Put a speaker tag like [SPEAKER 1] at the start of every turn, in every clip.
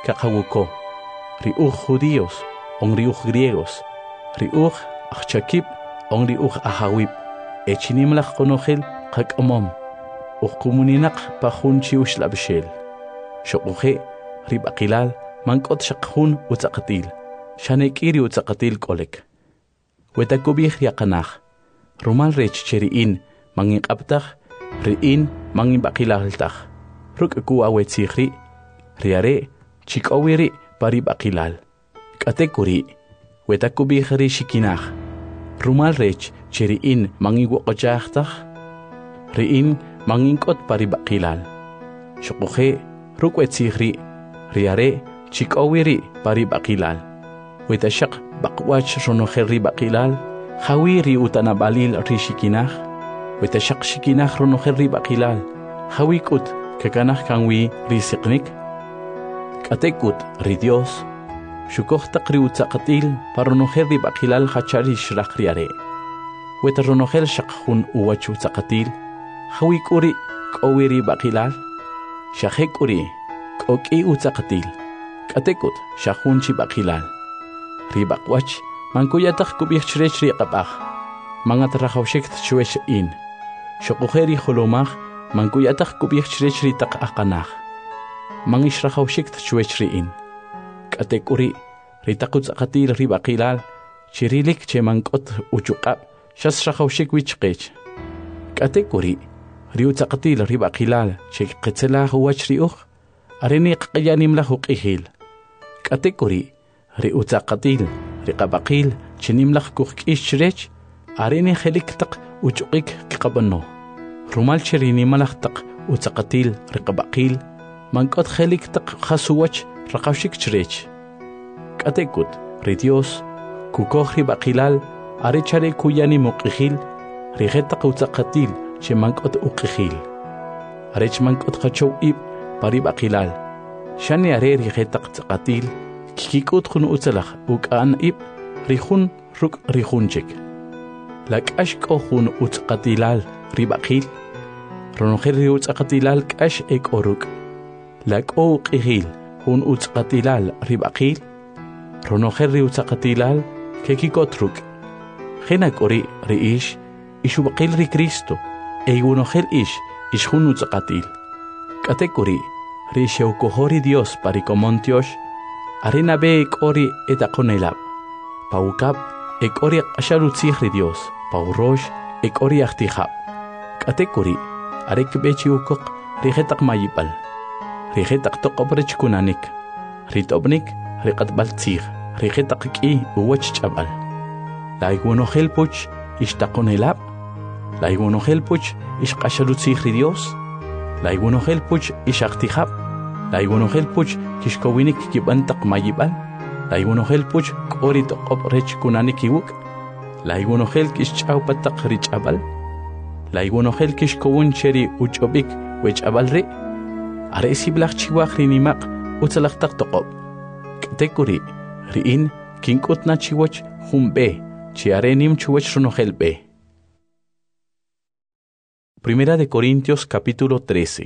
[SPEAKER 1] kakawuko, riuj judíos, on riuj griegos, riuj achakib, on riuj ahawib, echinimlach konogel kakamom, uqumuninaq pajunchi ushlabshel. Shokuje, ribakilal, mankot shakhun utzakatil, shanekiri utzakatil kolek. Wetakubih yakanach, rumal rech cheriin, mangin abtach, riin mangin bakilaltach. Ruk ku awetzihri, riare, chikowiri pari bakilal. Katekuri, wetakubih rishikinach. Rumal rech cheriin mangin wokochachtach, riin mangin kot pari bakilal. Shokuje, ruk wetzihri, riare, chikowiri pari bakilal. Wetashak bakwach ronoheri bakilal, hawiri utanabalil rishikinach. Wetashak shikinach ronoheri bakilal, hawikut kakanach kanwi risiknik. Katekut ri Dios, shukohtaq ri utzakatil paronoheri bakilal hachari shrakriare. Weta ronohel shakhun uwach utzakatil, hawikuri kowiri bakilal, shahekuri koki utzakatil. Katekut shahunchi bakilal. Ribakwach, mankuyatak kubichreч riqabach, mangatrahawshik tchuesh in. Shokujeri holomach, mankuyatak kubichreч ritaq aqanach. Mangishrahawshik tchuesh in. Katekuri, ritakuts akatil ribakilal, chirilik che mankot uchuqab, shasrahawshik wichqech. Katekuri, riutzakatil ribakilal, che qetzelah huwach riuch, areni qyanim huqihil. Katekuri, riutzakatil, riqabaqil, chinimlach kuqk'ishrech, areni jeliktaq uchuqik kqabano. Rumal cherinimalahtaq utzakatil riqabaqil, mankot jeliktaq khasuwach raqawshik chrech. Katekut, ri Dios, kukoj ribaqilal, arechare kuyani muqihil, rijetaq utzakatil, che mankot uqihil. Arech mankot khachow ib, paribaqilal, shani are rijetaq tzakatil, kikikut khun utzalach ukan ib rihun ruk rihunchik. Lakash kohun utzakatilal ribaqil, ronoher utzakatilal kash ek oruk. Lako qihil hun utzakatilal ribaqil, ronoher utzakatilal kekikotruk. Henak ori riish, ishubaqil ri Cristo, eigunoher ish hun utzakatil. Katekuri, ri sheukohori Dios parikomontiosh, arena be ekori etakonelab. Paukab ekori asharutzihri Dios. Paurosh ekori achtihab. Katekuri arek bechi ukok rigetak mayipal. Rigetak tokobrech kunanik. Ritobnik riqat baltzih. Rigetak ki uwach chabal. Laiguno helpuch ishtakonelab. Laiguno helpuch ishqasharutzihri Dios. Laiguno helpuch ishachtihab. Laiguno helpuch kishkowinik kibantak mayibal. Laiguno helpuch kori tokobrech kunanik iwuk. Laiguno hel kishchaw patak richabal. Laiguno hel kishkowun cheri uchobik wechabal ri. Are siblach chiwak rinimak utzalaktak tokob. Katekuri riin kinkutna chiwach humbe chiarenim chiwach runohel be. Primera de Corintios capítulo 13.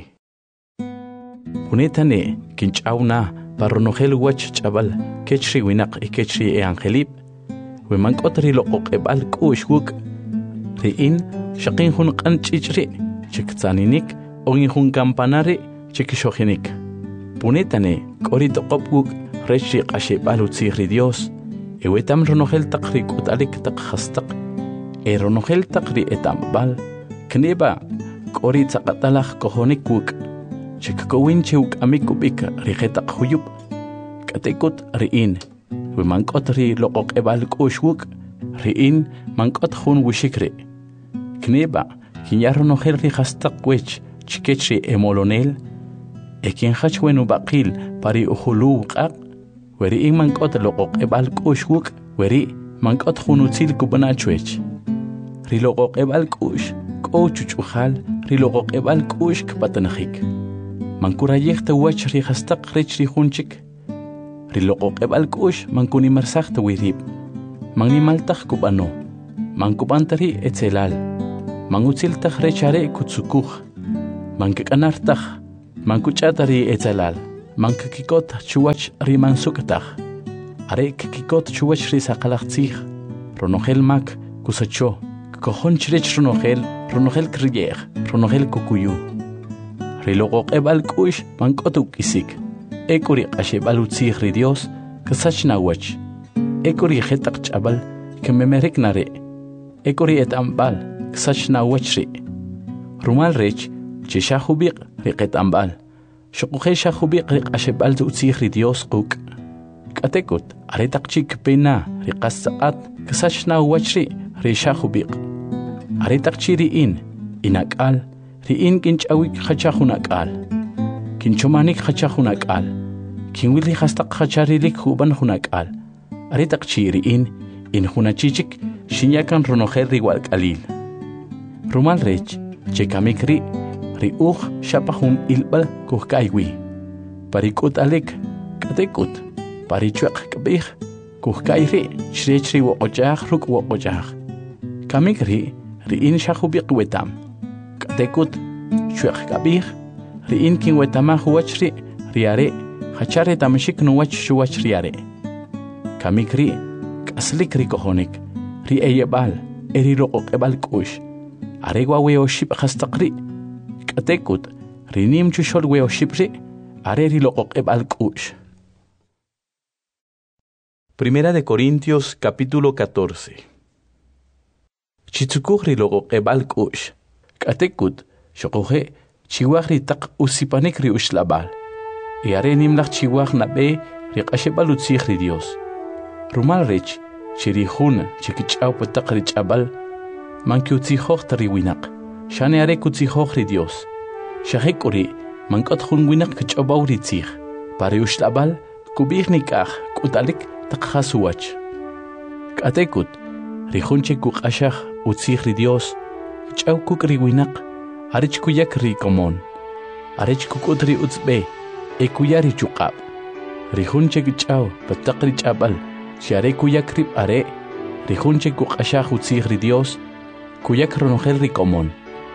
[SPEAKER 1] Unetane kinchawna parronohel wach chabal kechri winak y kechri angelib. Wemankot riloqoq ebal kushwuk. Riin shaqin hun qanchichri chiktzaninik ongin hun kampanari chikishogenik. Punetane koritoqopguk rechi qashebal utzihri Dios. Ewetam ronohel taqri kutalik taqhastaq. Ronohel taqri etambal. Kneba kori tzaqatalaj kohonikwuk. Chikkowin chiwk amikubik rigetaq huyub. Katekut riin. Wemankot ri loqoq ebal kushwuk. Riin mankot hun wishikri. Kneba kinyaronohel ri hastaq wech chikechri emolonel. Ekin hachwenu baqil pari uhulu qaq. Weri mankot loqoq ebal kushwuk. Weri mankot hun utzil kubanachwech. Ri loqoq ebal kush. Chuchuhal riloqoq ebal kush kpatanajik. Mankurayekta wach ri hastaq rech ri hunchik. Riloqoq ebal kush mankuni marsaqta wirib. Mangimaltaj kubano. Mankubantari etzelal. Mangutziltaj rechare kutsukuj. Mankakanartaj. Mankuchatari etzelal. mankakikot chuwach riman sukatag. Are kikikot chuwach risaqalaqtzig. Ronogel mak kusacho. Kojon chirech ronogel kriyer. Ronogel kukuyu. Rilogok ebal kush mankotuk isik. Ekuri qashebal utzig ri Dios kasach nawach. Ekuri khetak chabal kememerek nare. Ekuri et ambal kasach nawach ri. Rumal rech chishahubiq riqet ambal. Shokuhe shahubiq riqashebal utzig ri Dios quk. Katekut aretak chik pena riqasaqat kasach nawach ri rishahubiq. Aretak chiri inakal riin kinchawik khachahunakal. Kinchomanik khachahunakal. Kinwili khastaq khacharilik huban hunakal. Aretak chiriin in hunachichik shinyakan ronogel riwal kalil. Rumal rech chekamikri riuj shapahun ilbal kuhkaiwi. Parikut alek katekut parichuak kabih kuhkairi chrechri woqojah ruk woqojah. Kamikri riin shahubiq wetam. Katekut chuak kabih riin kin wetama huachri riare hachare tamshik nuwach shuwach riare. Kamikri kaslik rikohonik ri eyebal eri roqebal kush. Aregwa weoship khastaqri. Katekut rinim chushol weoshipri are ri loqebal kush. Primera de Corintios capítulo 14. Chitsukuri loqebal kush. Katekut shokohe chiwagri tak usipanik ri ushlabal. Y are nimlach chiwag nabe riqashebal utzig ri Dios. Rumal rech chirihun chikichaw patak ri chabal. Manki utzihog tari winak. Shane are kutzihog ri Dios. Shahekuri mankot hun winak kichabaw ri tzig. Pari ushlabal kubih nikah kutalik takhasuwach. Katekut rihun chikuk ashah utzig ri Dios. Chaw kukri winak. Arich kuyak ri komon. Arich kukutri utzbe. Ekuyari chukab. Rihun chikichaw patak ri chabal. Share kuyak rib are. Rihun chikuk ashah utzig ri Dios. Kuyak ronogel ri komon.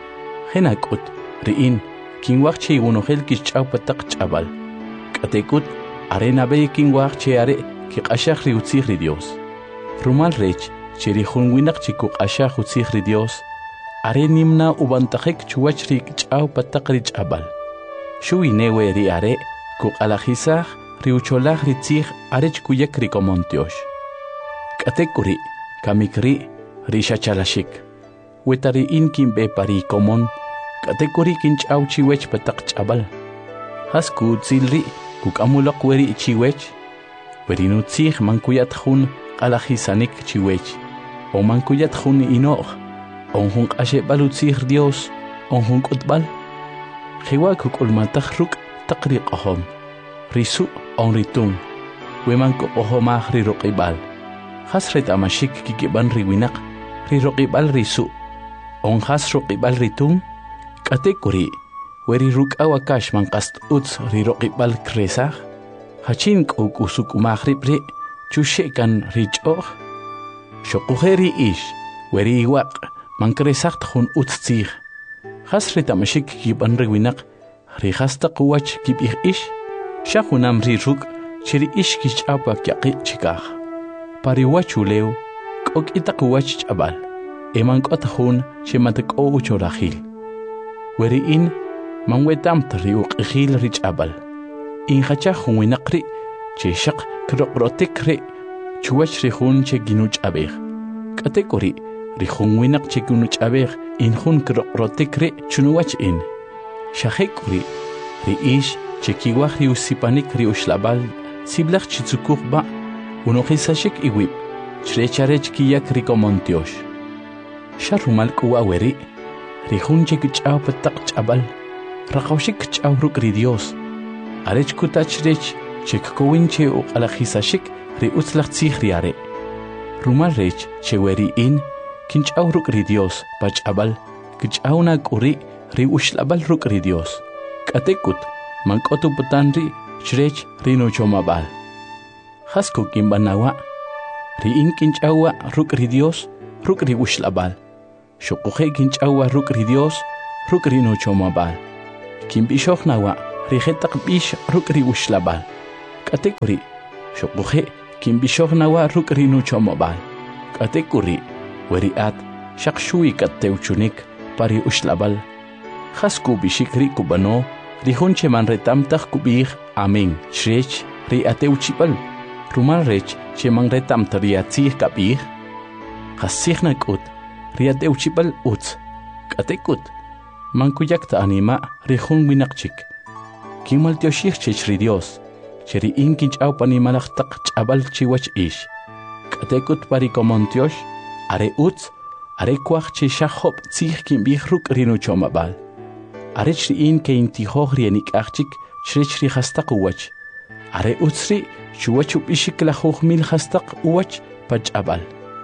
[SPEAKER 1] Henakut riin kinwak che unogel kichaw patak chabal. Katekut arena be kinwak che are kikashah ri utzig ri Dios. Rumal rech chirihun winak chikuk ashah utzig ri Dios. Are nimna ubantajek chuwach ri kichaw patak ri chabal. Shui newe ri are kuk alajisah ri ucholaj ri tzig arech kuyak ri komontiosh. Katekuri kamikri ri shachalashik. Wetari in kimbe pari komon. Katekuri kinchaw chiwech patak chabal. Hasku tzilri kuk amulak weri chiwech. Werinu tzig mankuyat hun alajisanik chiwech. O mankuyat hun inoj. Onjun qashebal utzig Dios. Onjun kutbal. Jiwa kuk ulmataj ruk takri qahom. Risu on ritung. Weman kuk ohomaj ri roqibal. Hasret amashik kikiban riwinak. Ri roqibal risu. Onjas roqibal ritung. Katekuri. Weri ruk awakash mankast utz ri roqibal kresaj. Hachin kuk usuk mahribri. Chushekan richoh. Shokujeri ish. Weri iwaq. Mankresaj tjun utz tzig. Hasret amashik kikiban riwinak. Ri hastaq wach kibih ish. Shahunam ri ruk. Chiri ish kichapa kyaqi chikaj. Pariwachuleu. Kok itak wach chabal. Eman kotahun shematak o uchorahil. Weri in manwetam tri uqihil rich abal. In hachahun winakri cheshak kroprotekre chuwach rihun che ginuch abeg. Katekori rihun winak che ginuch abeg in hun kroprotekre chunuwach in. Shahekuri ri ish che kiwach ri usipanik ri ushlabal siblach chitsukuk ba unohisashik iwib chrecharech kiyak ri komontiosh. Sharumal kuwa weri rihun che kichaw patak chabal raqawshik kichaw ruk ri Dios arech kutachrech che kkowin che uqalajisashik ri utzlaq tzig riare rumal rech che weri in kinchaw ruk ri Dios pachabal kichaw na kuri ri ushlabal ruk ri Dios katekut mankotu putanri chrech ri no chomabal hasko kimbanawa ri in kinchawa ruk ri Dios ruk ri ushlabal Shokuje kinchawa ruk ri Dios, ruk ri no chomabal. Kimbishok nawa, rijetaq bish rukri ushlabal. Katekuri shokuhe kim bishognawa rukri nuchomobal. Katekuri weriat shakshui kateuchunik pari ushlabal. Hasku bishikri kubano rihunche man retamtaq kubih amen shrech ri ateuchibal. Rumal rech che man retamta riatzih kabih. Hasihna kut ri ateuchibal utz. Katekut mankuyakta anima rihun winakchik. Kimal tioshich chechri Dios. Cheri inkinch au panimalaqtaq ch'abal chiwach ish. Katekut pari komontiosh are utz are kwaq che shahop tzih kimbih ruk rinuchomabal. Are chri in ke intihog rienik achik chrechri hastaq uwach. Are utzri chuwachup ishik la mil hastaq uwach pach'abal.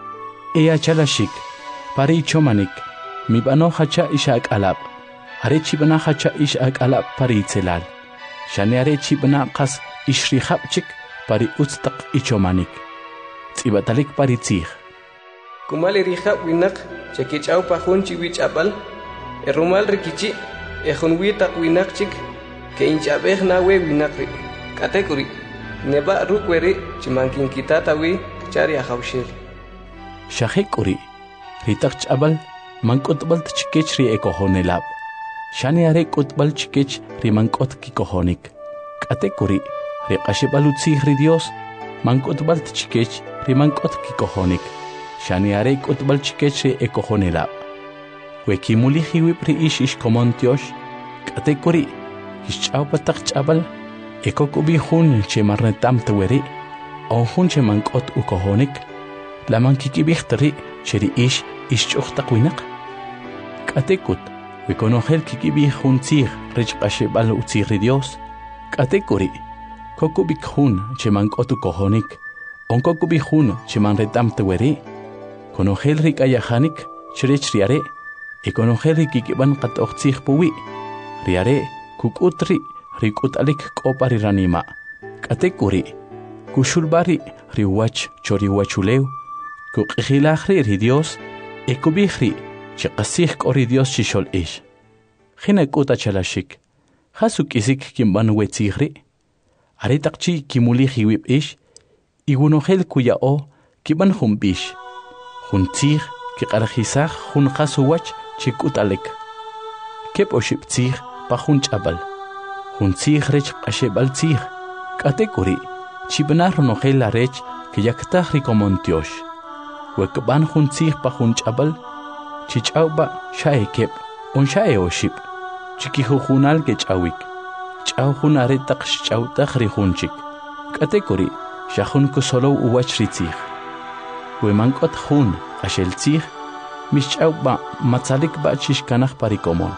[SPEAKER 1] Ea chalashik pari chomanik mi bano hacha ishak alab. Are chibana hacha ishak alab pari tzelal. Shane are chibana qas ishri hapchik pari utztaq ichomanik. Tzibatalik pari tzih.
[SPEAKER 2] Kumali rihab winak chekich au pahun chiwich abal. Erumal rikichi ehun witaq winakchik ke inchabeh nawe winakri. Katekuri neba rukweri chimankin kitatawi kchari ahawshir.
[SPEAKER 1] Shahekuri ritaq chabal mankotbal tchikech ri ekohonelab. Shane are kotbal chikech ri mankot kikohonik. Katekuri ri qashibalutzih ri Dios mankotbal tchikech ri mankot kikohonik. Shane are kotbal chikech ri ekohonelab. Wekimuli hiwip ri ish komontiosh. Katekuri kishchau pataq chabal ekokubi hun che marnetam taweri o hun che mankot ukohonik. La mankikibixtri cheri ish chuqtaq winaq. Katekut wikonohel kikibi hun tzih rich qashibal utzih ri Dios. Katekuri kokubik hun che mankot ukohonik. Onkokubi hun che manretam taweri. Konohel rik ayahanik cherech riare. Ekonohel rikikiban qatoq tzih puwi. Riare kukutri rikut alik kopari ranima. Katekuri kushulbari riwach choriwachuleu. Kuqihilahri ri Dios ekubihri chiqasih kori Dios chishol ish. Hina kuta chalashik. Hasuk isik kimban wetzihri. Aritaqchi kimuli hiwib ish. Igunohel kuyao kiban humbish. Huntzih kiqarhisah hun khasuwach chikutalik. Kep oshib tzih pa hun chabal. Huntzih rech qashebal tzih. Katekuri chibnar nohel arech kiyaktah rikomontiosh. Wekban huntzih pa hun chabal. Chichauba shae kep on shae oshib. Chikihujunal ke chawik. Chawhun aretaq chawtaq ri hunchik. Katekuri shahun kusolo uwach ritzih. Wemankot hun ashel tzih. Mischauba matzalik ba chishkanach parikomon.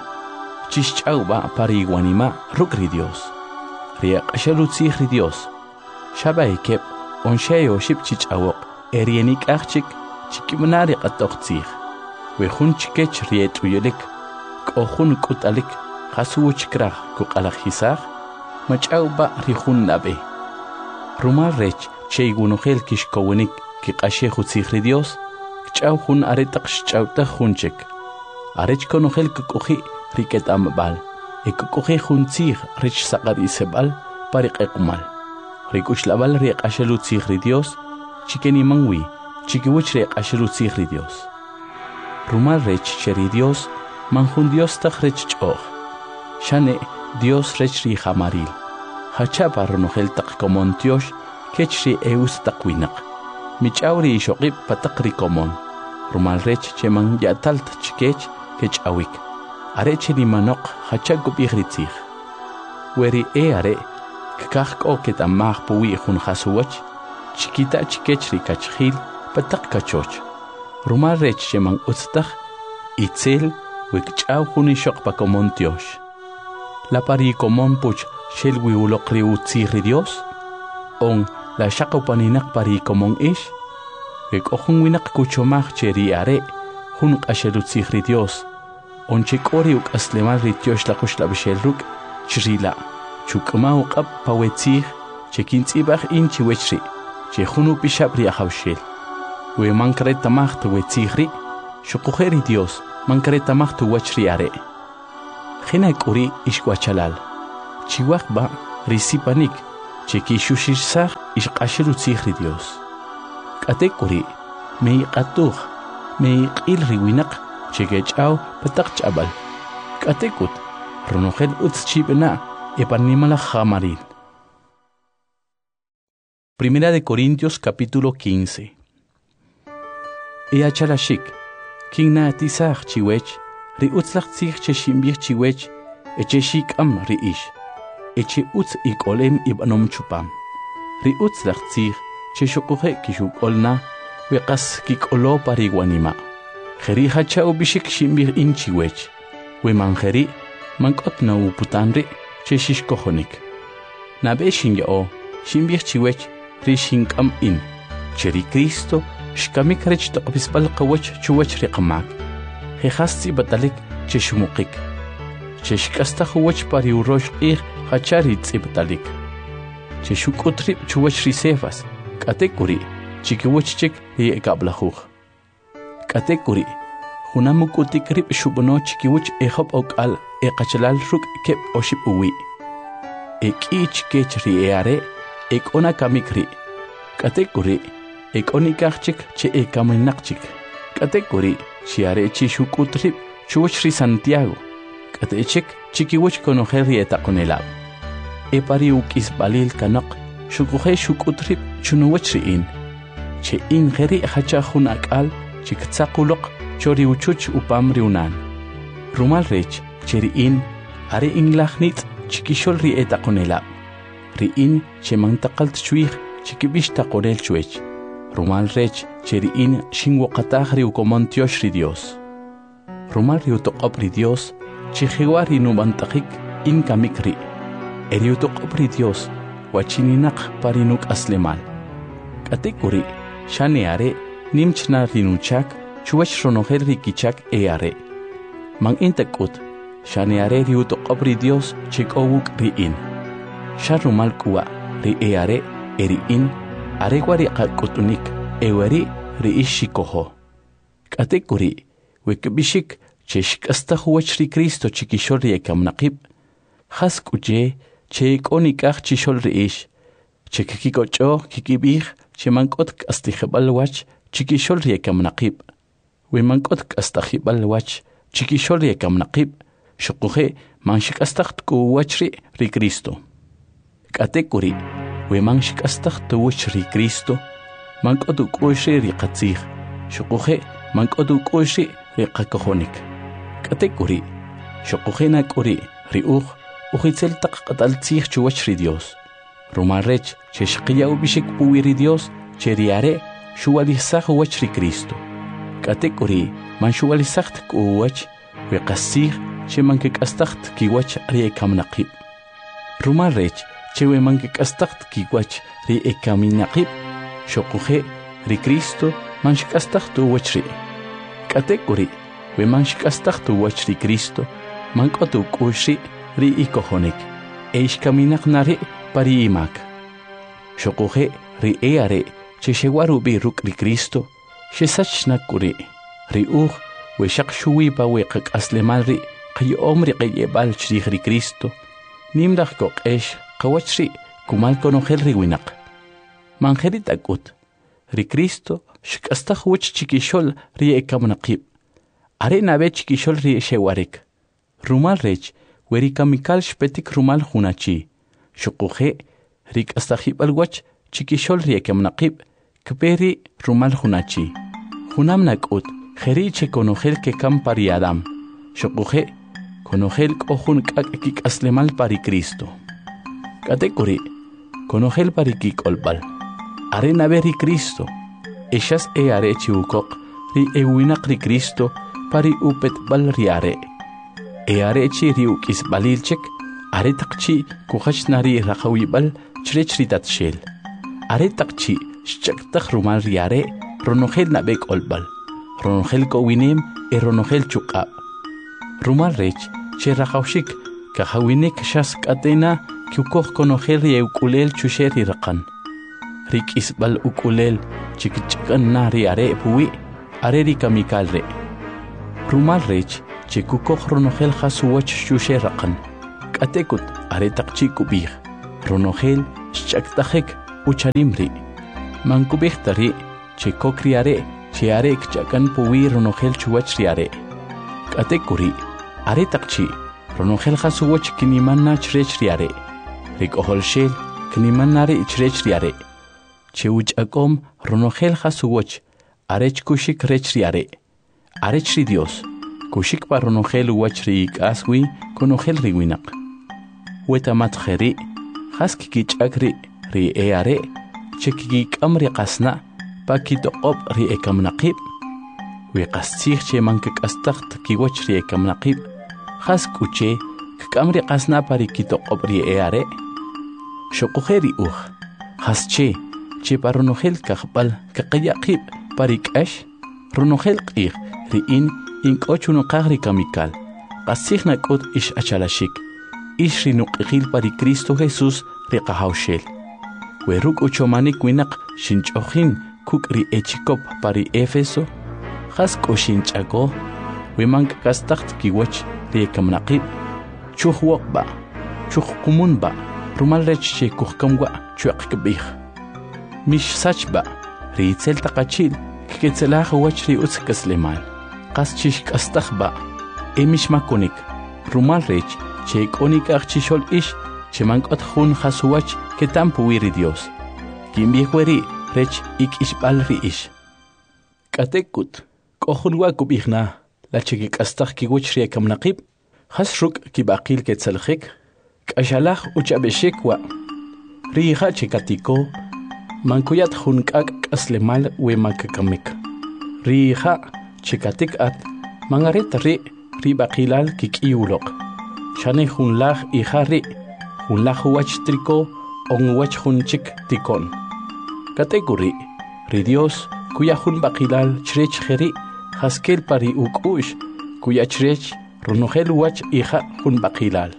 [SPEAKER 1] Chischauba pari iguanima rukri Dios. Riaq ashelu tzih ri Dios. Shabae kep on shae oshib chichawok. Erienik achik chikimnari qatoq tzih. Wehun chikech riet uyelik. Kohun kutalik. Hasu chikrah kuqalak hisah. Machauba rihun nabe. Rumal rech cheigunuhel kishkowenik kiqashe tzih ri Dios. Chawhun aretaq chawtaq hunchik. Arech konohel kukuhi riket ambal. Ekukuhi huntzih rich saqar isebal pariq ekumal. Rikushlabal riq ashelu tzih ri Dios. Chikeni mangwi. Chikiwich riq ashelu tzih ri Dios. Rumal rech cheri Dios. Manjun Dios taq rech ch'oq. Shane Dios rech ri jamaril. Hachapa runohel taq komontiosh. Kech ri eus taq winaq. Michawri shoqib pataqri komon. Rumal rech cheman yatalt chikech kech awik. Are cheni manok hachagu bihritzih. Weri are kakak oket amah puwi hun hasuwach. Chikita chikech ri kachhil pataq kachoch. Rumal rech cheman utztaq itzel wikchaw huni shoq pa komontiosh. La pari komon puch shelwi uloqri utzih Dios. On la shaqopaninak pari komon ish. Wekojun winak kuchomaj cheri are. Hun qashelu tzih ri Dios. On chikori uk aslemal ri Dios la kush la bishelruk. Chirila. Chukma uqab pawetzih. Chekin tzibaj in chiwechri. Chehunu pishabri ahawshel. We mankreta mach tu wetzihri. Shukujeri Dios. Mankreta mach tu wachri are. Hina kuri ishkwachalal. chiwaqba risipanik chekishushishsaq ishqashirutzij ri Dios k'atek'uri meiq'atuj meiq'il riwinaq chekech'aw pataq ch'abal k'atek'ut ronojel utz chib'na epanimalaj jamaril. Primera de Corintios capítulo 15. Eachalashik kingna tisaj chiwech ri utzlaq tzij cheshimbij chiwech echeshik'am ri ish eche utz ik'olem ib'anom chupam ri utzlaq tzij cheshuquje kishuk'olna weqas kik'olo pariwanima jeri hacha'u bishik shimbij in chiwech wemanjeri mank'otna uputanri cheshishkojonik nabe shinya'o shimbij chiwech ri shink'am in cheri Cristo shkamik rech toqbispal qawach chuwach riqamak jejasti batalik cheshumuqik cheshk'asta juwach pari urosh q'ij hachari tz'ibtalik cheshuk'utrib chuwach risefas k'atek'uri chikiwach chik ri ek'ablajuj k'atek'uri junamuk'utik rib xub'no chikiwach ejob ok'al eqachalal ruk' keb' oxib' uwi ek'i chikech ri eare ek'ona kamik ri k'atek'uri ek'onikaj chik che ekaminaq chik k'atek'uri xiare chixuk'utrib chuwach ri Santiago k'atechik chikiwach konojel ri etaqonelab epari uk'isb'alil kanaq xukuje xuk'utrib chunuwach ri'in che in jeri hacha jun ak'al chiktzaquloq chori uchuch upam riunan rumal rech che ri'in are inlaj nitz' chikixol ri etaqonelab ri'in che mantaqal tchuij chikib'ix taqorel chuech rumal rech che ri'in xinwoqataj ri ukomon tiox ri Dios rumal ri utoq'ob ri Dios chijiwa ri numantaqik in kamik ri eri utoq'ob ri Dios wachininaq pari nuk'aslemal k'atek'uri xane are nimchna rinuchak chuwach ronojel ri kichak eare man intak'ut xane are ri utoq'ob ri Dios chik'owuk ri'in xa rumal k'uwa ri eare eri'in arewa ri qak'utunik ewari ri ix xikojo k'atek'uri wekb'ixik che xk'asta juwach ri Cristo chikixol ri ekamnaqib jas k'uche che ek'onikaj chixol ri ix che kikik'och'o kikib'ij che mank'ot k'astijeb'al wach chikixol ri ekamnaqib we mank'ot k'astajib'al wach chikixol ri ekamnaqib xuquje man xik'astaj tk'uwach ri Cristo k'atek'uri we man xik'astaj tuwach ri Cristo mank'ot uk'u'x ri qatzij xuquje mank'ot uk'u'x ri qakojonik k'atek'uri xuquje nak'uri ri uj ujitzel taq q'at'al tzij chuwach ri Dios rumal rech che xqiya'u bixik puwi ri Dios che ri are xuwalisaj wach ri Cristo k'atek'uri man xuwalisaj tk'uwach we qassij che man kik'astaj tkiwach ri ekamnaqib rumal rech che we man kik'astaj tkiwach ri ekaminaqib xuquje ri Cristo man xik'astaj tuwach ri k'atek'uri we man xik'astaj tuwach ri Cristo man k'ot uk'u'x ri ikojonik ixkaminaq nari pari imak xuquje ri eare che xewarubi ruk' ri Cristo xesachnak k'uri ri uj we xaq xuwipa we qak'aslemal ri qayo'om ri qe'yeb'al chriij ri Cristo nimraj koq'ex qawach ri kumal konojel ri winaq manjeri t'ak'ut ri Cristo xk'astaj wach chikixol ri ekamnaqib are nabe chikixol ri xewarek rumal rech we ri kamikal xpetik rumal junachi xuquje ri k'astajib'al wach chikixol ri ekamnaqib kperi rumal junachi junam nak'ut jeri che konojel kekam pari Adam xuquje konojel k'o jun k'ak' kik'aslemal pari Cristo k'atek'uri konojel pari kik'olb'al are nabe ri Cristo exas eare chiwukoq ri ewinaq ri Cristo pari upetb'al ri are eare chi ri uk'isb'alil chik are taqchi kujach nari raqawib'al chirech ri tatxel are taqchi xch'aktaj rumal ri are ronojel nabe k'olb'al ronojel k'owinem ronojel chuq'ab' rumal rech che raqawxik kajawinek xas k'atena kyukoj konojel ri ewk'ulel chuxe ri raqan ri k'isb'al uk'ulel chikch'ak'an na ri are puwi are ri kamikal re rumal rech che kukoj ronojel jas uwach xuxe raqan Katekut aretaq chikubih. Ronogel chaktajek ucharimri. Mankubih tari chikokriare chiarek chakan puwi ronogel chuachriare. Katekuri aretaq chi ronogel khasuwach kinimanna chrechriare. Rikoholshel kinimanare chrechriare. Cheuch akom ronogel khasuwach arech kushik rechriare. Arechri Dios. Kushik pa ronogel wachri aswi konogel riwinak. Wetamat kheri Haski chakri ri eare chekiki kamri qasna pakitoqob ri ekamnaqib wi qastikh che manka qastaqt kiwach ri ekamnaqib haskuche kamri qasna pari kitoqob ri eare shoqokheri hasche che paronogel kaqbal kaqyaqib pari qash ronogel qir ri inqochuno qagri kamikal qasikhna qot ish achalashik Ishri nuqil pari Cristo Jesús riqahawshel. Weruk uchomanik winak shinchojin kukri echikop pari Efeso. Hasko shinchako. Wimank kastacht kiwach riekamnaqib. Chuh wokba. Chuh kumunba. Rumalrech che kuhkamwa chuakbih. Mish sachba. Riitzel taqachil. Kiketzelaj wach ri utzkaslemal. Qaschish kastachba. Emish makonik. Rumalrech. Che konikach chishol ish, che mankot hun hasuwach que tampu wiri Dios. Kimbihueri rech ik ishbal ri ish. Katekut, kohun wakub ihna, la chekik astach kiwich riekam naqib, hasruk kibakil ketzelchik, kashalach uchabeshek wa. Riha chekatiko, mankuyat hun kak aslemal we mankakamik. Riha chekatik at, mangaret ri bakilal kikiulok. Shane hunlach ihari, hunlach wach triko, on wach hunchik tikon. Kategori, ri Dios, kuya hun bakilal chrech heri, haskel pari ukush, kuya chrech, runogel wach iha hun bakilal.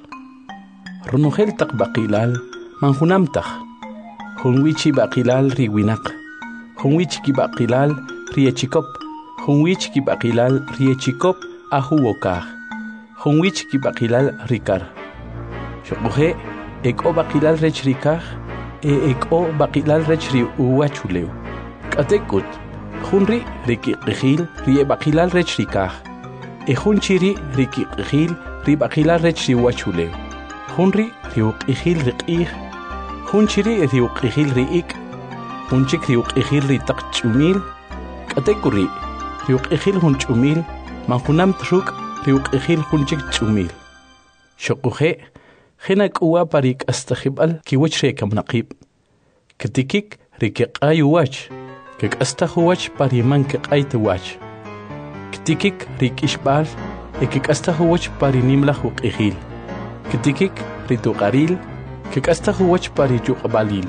[SPEAKER 1] Runogel tak bakilal, manhunamtach. Hunwichi bakilal ri winak. Hunwich ki bakilal ri echikop. Hunwich ki bakilal ri echikop ahuwokah. Hunwich ki bakilal rikar. Shokuhe, eko bakilal rech rikar, eko bakilal rech ri uwachuleu. Katekut, hunri riki qihil ri bakilal rech rikar. Hunchiri riki qihil ri bakilal rech ri uwachuleu. Hunri ri uqihil riqih. Hunchiri ri uqihil riik. Hunchik ri uqihil ri taqchumil. Katekuri, ri uqihil hunchumil, manhunam truk. Riuk ejil hunchik chumil. Shokuhe, henak uwa parik astahibal kiwach rekam naqib. Ketikik rikik ay wach, kik astahuwach pariman kik ay tuwach. Ketikik rik ishbal, kik astahuwach parinimlah uk ejil. Ketikik rituqaril, kik astahuwach parijuk balil.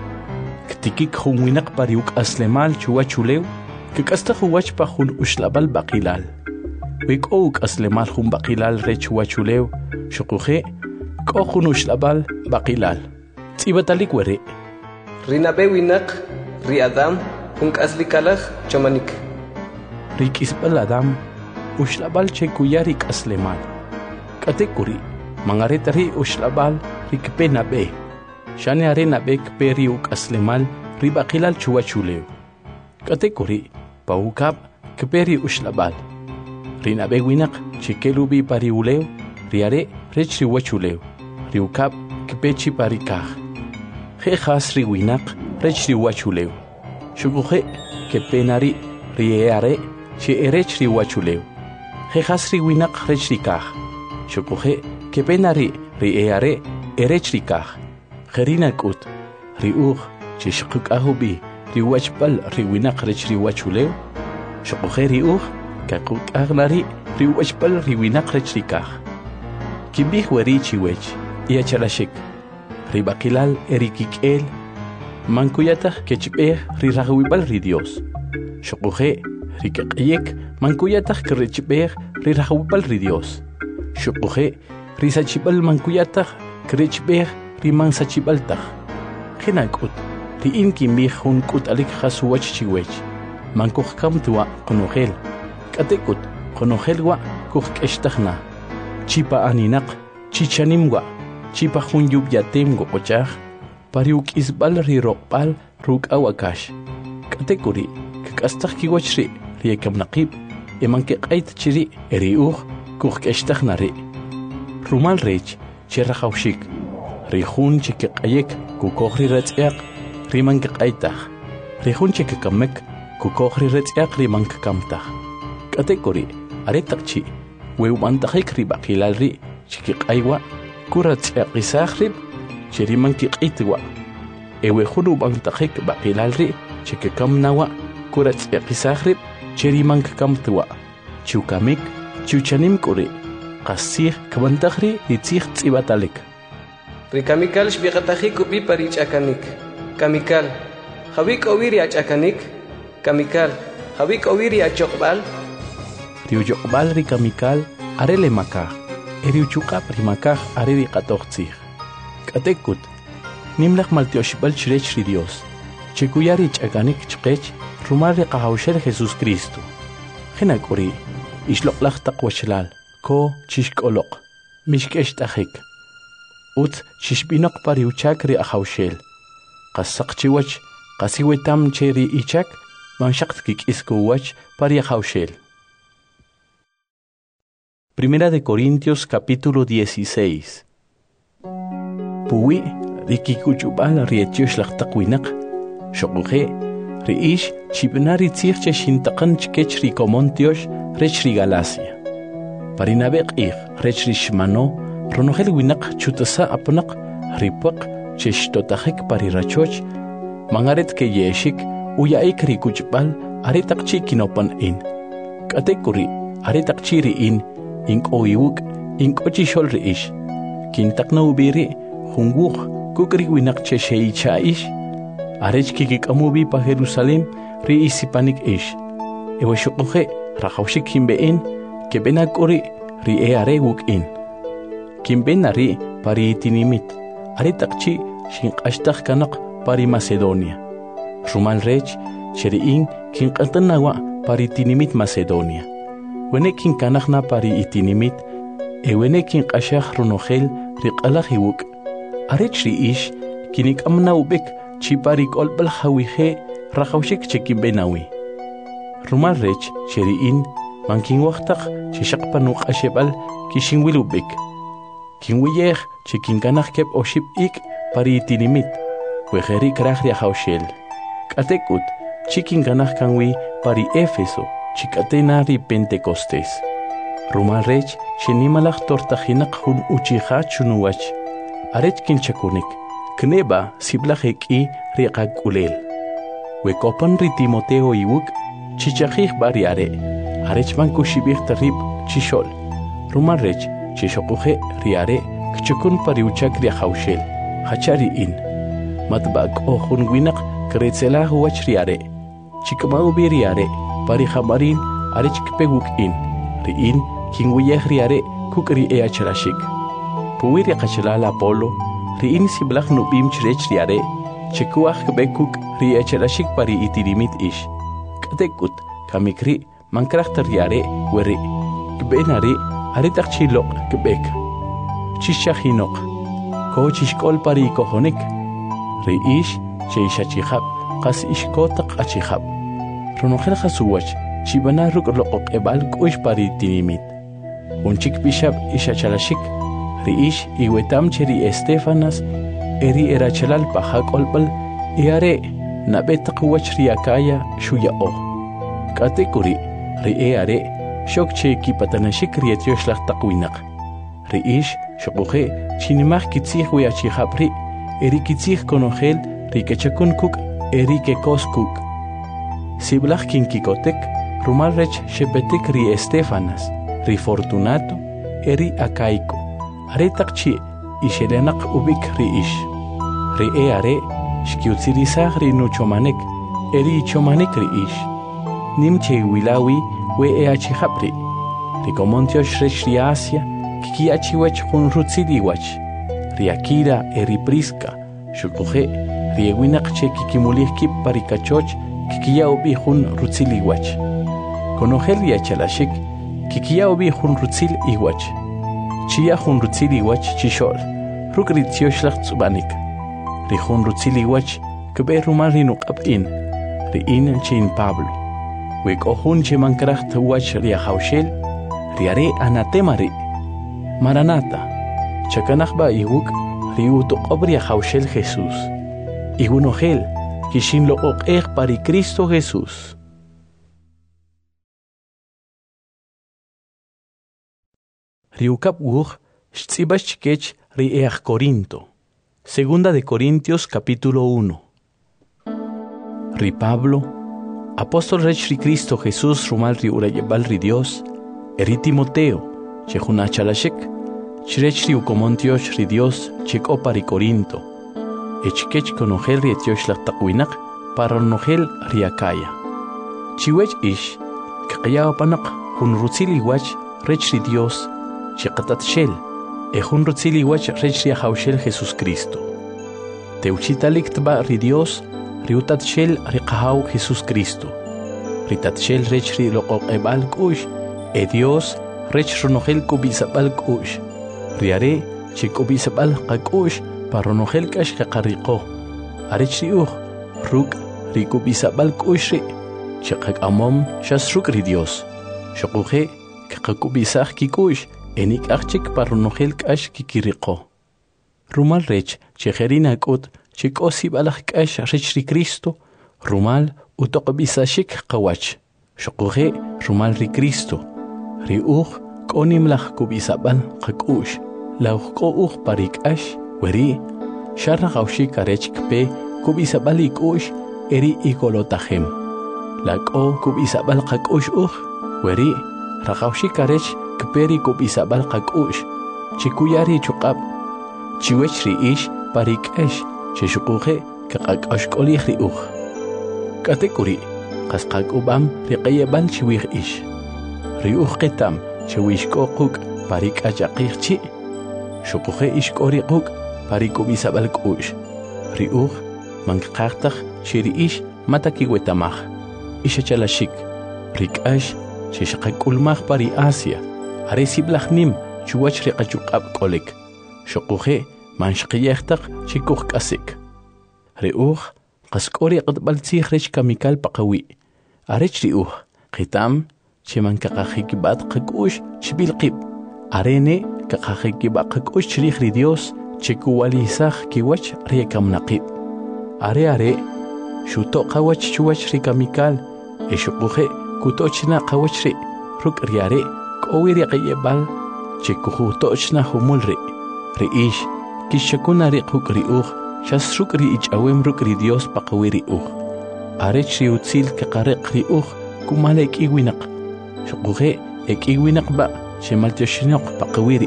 [SPEAKER 1] Ketikik hunwinak pariuk aslemal chuwachulew, kik astahuwach pahun ushlabal bakilal. Wik ouk aslemal hun bakilal rech wachuleu, shokuhe, kohun ushlabal bakilal. Tibatalik were.
[SPEAKER 2] Rinabe winak, ri Adam, hunk aslikalach chamanik.
[SPEAKER 1] Rik isbal Adam, ushlabal che kuyarik aslemal. Katekuri, mangaretari ushlabal rik penabe. Shane arenabek periuk aslemal ri bakilal chuwachuleu. Katekuri, paukab keperi ushlabal. Rinabe winak chikelubi pariuleu, riare rech riwachuleu, riukap kepechi parikaj. Jejas riwinak rech riwachuleu. Shukuhe kepenari rieare che erech riwachuleu. Jejas riwinak rech rikaj. Shukuhe kepenari rieare erech rikaj. Jerinakut riuj che shkukahubi riwachpal riwinak rech riwachuleu. Shukuhe riuj kakuk agnari riwachpal riwinak rech rikaj. Kibih weri chiwech iachalashik. Ribakilal erikik el. Mankuyatah kechbeh rirahwibal ri Dios. Shokuhe rikaqyek mankuyatah kerechbeh rirahwibal ri Dios. Shokuhe risachibal mankuyatah kerechbeh rimansachibaltah. Kinakut riin kimbih hun kut alik khasuwach chiwech. Mankuh kamtua konogel. Katekut konogel wa kuh keshtahna. Chipa aninak chichanimwa chipa jun yub yatem gokochaj, pariuk isbal ri roqbal ruk awakash. Katekuri, kakastak kiwachri, riekam naqib, eman keqait chiri, eriuj, kukestak nari. Rumal rech, cherrajaushik, rijun chikekayek, kukogri retziak, riman keqaitaj, rijun chikekamek, kukogri retziak riman kekamtaj. Katekuri, aretakchi, weumantajik ribakilalri, chikekaiwa, kuratziak isahrib, chiriman kikitwa. Ewejuru bantajik bakilalri, chikekamnawa, kuratziak isahrib, chiriman kekamtwa. Chukamik, chuchanim kuri, qasih kabantajri ritzih tzibatalik.
[SPEAKER 2] Rikamikal shbiqatajik upi parichakanik. Kamikal, Javik oviri achakanik. Kamikal, Javik oviri achokbal.
[SPEAKER 1] Riuyokbal rikamikal, arele makaj. Eriuchukap rimakaj areri qatoqtzih. Katekut, nimlaq maltioshbal chirech ri Dios. Chikuyari chakanik chqech, rumar riqahawshel Jesús Cristo. Jenakuri, ishloqlaq taqwachlal, ko chishkoloq, mishkesh tajik. Ut chishbinoq pariuchak ri ahawshel. Qasaq chiwach, qasiwetam cheri ichak, manshaq kikiskuwach pari ahawshel. Primera de Corintios capítulo 16. Puwi rikikuchubal rietiosh laqtaqwinaq, shoquje riish chibnari tzirche shintaqan chkech rikomontiosh rech ri Galacia. Parinabeq rech ri shmano, ronogel winaq chutasa apnaq ripaq cheshtotajik parirachoch, mangaret ke yeshik uyaik rikuchbal aretaqchi kinopan in. Katekuri aretaqchi riin inkoiwuk inkochishol riish. Kintakna ubiri hunguq kukri winaq chesheichaish. Arech kikikamubi pa Jerusalem riisipanik ish. Eweshuquje rajawshik himbein kebenakuri rie arewuk in. Kimbenari pari itinimit. Aretaqchi shinqashtaj kanaq pari Macedonia. Rumal rech cheriin kinqantanawa pari itinimit Macedonia. Wenekin kanaqna pari itinimit. Ewenekin qashaj runojel riqalajiwuk. Arech riish kinikamna ubek chipari kolbal hawije rajawshik chekimbenawi. Rumal rech cheriin mankin waqtaq chishaqpanuq ashebal kishinwil ubek. Kinwiyej chikinkanaj kep oship ik pari itinimit. Wejeri kraj riajawshel. Katekut chikinkanaj kanwi pari Éfeso chikatena ri Pentecostés. Rumal rech shenimalaj tortajinaq jun uchija chunuwach. Arech kinchakunik. Kneba siblajeki riqakulel. Wekopan ri Timoteo iwuk chichajij bariare. Arech mankushibij tarib chishol. Rumal rech chishoquje riare kchukun pariuchak riajawshel. Hachari in. Matbak ojun winaq kretzelah wach riare. Chikmau biriare pari hamarin arech kpewuk in. Riin kinwiyej riare kukri eachrashik. Puwiri qachlal Apolo riin siblaj nubim chirech riare. Chikuaj kbekuk riachrashik pari itirimit ish. Katekut kamikri mankrajta riare weri. Kbenari aretaq chilok kbek. Chishajinok. Ko chishkol pari kohonik. Riish cheishachijab qas ishkotaq achijab. Ronojel jasuwach chibana rukloqoq ebal kuish pari tinimit. Unchik bishab ishachalashik. Riish iwetam cheri Estefanas eri erachalal pajakolpal eare nabetaq wach riakaya shuyao. Katekuri rieare shok che kipatanashik rietiosh laqtaqwinaq. Riish shoquje chinimaj kitzij weachijabri eri kitzij konojel rikechakun kuk eri kekos kuk. Siblaj kinkikotek rumal rech shepetik ri Estefanas ri Fortunato eri Acaico. Aretaq chi ishelenaq ubik riish. Rieare shkiutzirisaj ri nuchomanek eri ichomanek riish. Nimche wilawi we eachijabri. Rikomontiosh rech ri Asia kikiachiwach jun rutziliwach. Riakira eri Prisca shukuje riewinaq che kikimulihkip parikachoch kikiyaubi jun rutziliwach. Konojel riachalashik kikiyaubi jun rutzil iwach. Chia jun rutziliwach chishol. ruk ritiosh lach tsubanik. Rihun rutzili wach kebe rumal rinukapin. Riin chin Pablo. Wek ohun che mankracht wach ria haushel. Riare anatemari. Maranata. Chakanachba iwuk riuto obria haushel Jesús. Igunogel kishin lo ok pari Cristo Jesús. Riukap wuch Shtzibach kech ri'each Corinto. Segunda de Corintios capítulo 1. Ri Pablo, apóstol rech ri Cristo Jesús rumal ri urayebal ri Dios, eri Timoteo, chejuna chalashek, chirech ri ukomontiosh ri Dios, chek opa ri Corinto, echkech konogel ri etiosh lak takwinak, para nogel ri Acaya. Chiwech ish, kakaya opanak, hun rutzili wach rech ri Dios, chekatat shel, ejun rutzili wach rech ri haushel Jesús Cristo. Teuchitalik tba ri Dios, riutat shel ri qahau Jesús Cristo. Ritat shel rech ri loqoq ebal kush, e Dios rech ronogel kubisabal kush. Riare che kubisabal qakush paronogel kash qaqariqo. Arech ri ruk ri kubisabal kush ri, che qaqamom shasruk ri Dios. Shoquhe qaqakubisaj kikush, enik achik paronogel kash kikiriqo. Rumal rech che gerina kut che kosi balaj kash rech ri Cristo, rumal utoqbisashik qawach. Shoquhe rumal ri Cristo. Ri konim laj kubisabal qakush. Lauq ko parik ash weri sharra gaushik arech kpe kubisabal ikush eri ikolotahem. La ko kubisabal qakush weri ragaushik arech kperi kubisabal qakush. Chikuyari chuqab chiwech ri ish parik ash cheshuquhe kaqash qolih ri katekuri qasqak ubam ri qayebal chiwih ish. Ri qitam chiwish ko quk parik ajaqirchi. Shoquhe ish kori quk pariku bisabal kush. Riuch manqaqtaq shiri ish mataki wetamaj. Isha chalashik. Rikash shishaqakulmaj pari Asia. Aresi blachnim chuwach riqachuqab kolik. Shoquhe manshqiyaqtaq chikuq kasik. Riuch qaskori qatbaltzij rech kamikal paqawi. Arech riuch qitam chimankaqajikibat qakush chibilqib. Arene kaqajikibakush chirij ri Dios chikuwalisaj kiwach riekamnaqib. Are shuto qawach chuwach ri kamikal eshuquje kutochna qawach ri ruk riare qowi ri qayebal chikujutochna humul ri ish kishakuna ri quk ri shasruk ri ichawem ruk ri Dios paqawi ri are chi utzil kaqariq ri kumalek iwinaq shuquje ekiwinaq ba shemaltioshinoq paqawiri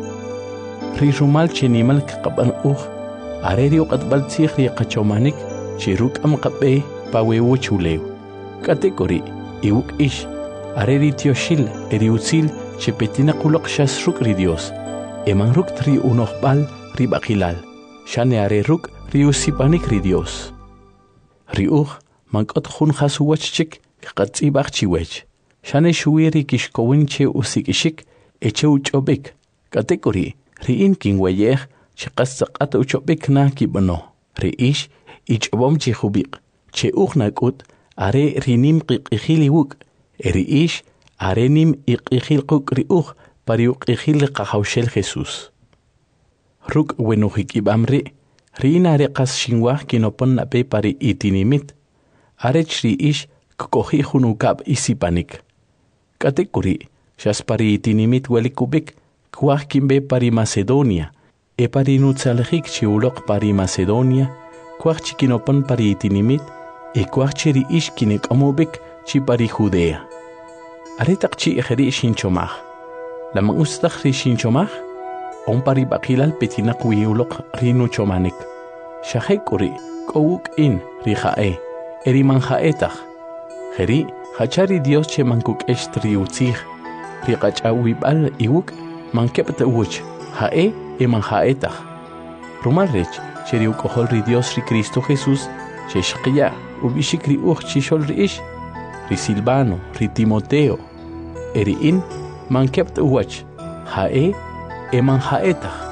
[SPEAKER 1] ri rumal chenimal qaban are ri qatbal tsikh ri qachomanik chiruk am qabe pawewu chulew kategori iuk ish are ri tioshil eri utzil chepetina qulaq shasruk ri Dios eman ruk tri unoqbal ri baqilal shane are ruk ri usipanik ri Dios ri mankot khun khasuwachchik qatsibaq chiwech shane shuiri kishkowinche usikishik eche uchobik kategori riin kinwayej chiqasaqat uchobik na kibano riish ichbom chihubik che nakut are rinim qiqiliwuk riish arenim iqilquk riuq pariuq iqil qahawshel Jesús ruk wenuhikibamri riina reqas shinwah kinopon nape pari itinimit arech riish kokohi hunukab isipanik kategori shaspari itinimit welikubik kwah kimbe pari Macedonia e pari nutsalhik chiulok pari Macedonia kwah chikinopon pari itinimit e kwah chiri ish kinek amobik chi pari Judea aretak chi ejeri shinchomaj lama ustakh ri shinchomaj on pari bakilal petinak wiulok rinu chomanik shahekuri kowuk in rijae eri manjaetach jeri hachari Dios che mankuk estri utzig riqachawibal iwuk mankepta uch hae e manjaetach rumal rech cheri ukohol ri Dios ri Cristo Jesús che shqiya ubishikri chishol riish ri Silvano ri Timoteo eri in mankepta uch hae e manjaetach